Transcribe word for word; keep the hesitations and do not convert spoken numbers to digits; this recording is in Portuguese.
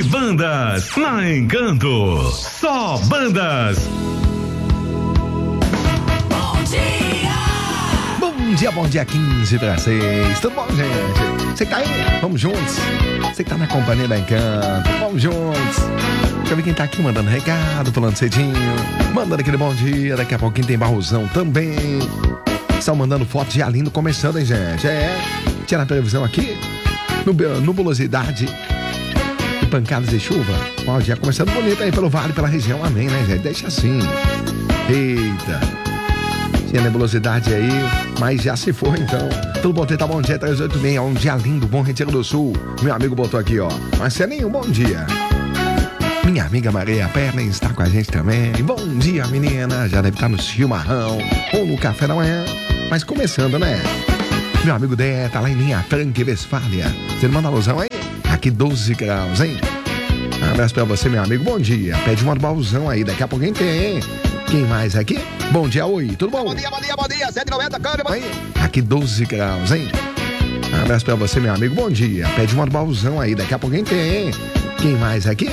bandas na Encanto. Só bandas. Bom dia! Bom dia, bom dia, quinze para seis. Tudo bom, gente? Você tá aí? Vamos juntos. Você que tá na companhia da Encanto. Vamos juntos. Deixa eu ver quem tá aqui mandando recado, falando cedinho. Mandando aquele bom dia. Daqui a pouquinho tem Barrosão também. Estão mandando fotos de Alindo começando, hein, gente? É. Tinha na previsão aqui. Nubulosidade e pancadas de chuva. Ó, dia começando bonito aí pelo vale, pela região. Amém, né, gente? Deixa assim. Eita. Tinha nebulosidade aí, mas já se foi, então. Tudo bom, tá bom dia, três oito seis. Um dia lindo, Bom Retiro do Sul. Meu amigo botou aqui, ó. Marcelinho, bom dia. Minha amiga Maria Perlin está com a gente também. Bom dia, menina. Já deve estar no chimarrão ou no café da manhã. Mas começando, né? Meu amigo Dé tá lá em Linha Franca, Westfália. Você não manda alusão aí? Aqui doze graus, hein? Um abraço pra você, meu amigo. Bom dia. Pede uma balzão aí. Daqui a pouquinho tem, hein? Quem mais aqui? Bom dia, oi. Tudo bom? Bom dia, bom dia, bom dia. sete e noventa, câmbio. Aí, aqui doze graus, hein? Um abraço pra você, meu amigo. Bom dia. Pede uma balzão aí. Daqui a pouquinho tem, hein? Quem mais aqui?